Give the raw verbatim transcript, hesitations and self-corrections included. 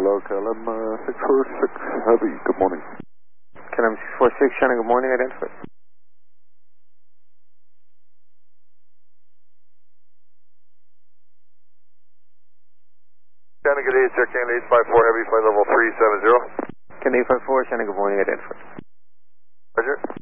Hello, K L M uh, six four six Heavy, good morning. K L M six four six, Shannon, good morning, identify. Shannon, good day, it's Air Canada eight five four Heavy, flight level three seven zero. Canada eight five four, Shannon, good morning, identify. Roger.